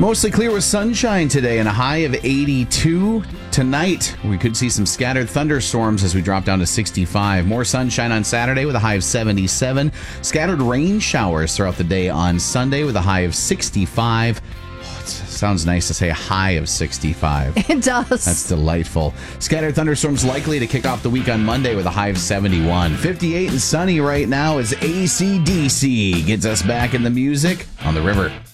Mostly clear with sunshine today and a high of 82. Tonight, we could see some scattered thunderstorms as we drop down to 65. More sunshine on Saturday with a high of 77. Scattered rain showers throughout the day on Sunday with a high of 65. It sounds nice to say a high of 65. It does. That's delightful. Scattered thunderstorms likely to kick off the week on Monday with a high of 71. 58 and sunny right now as AC/DC gets us back in the music on the river.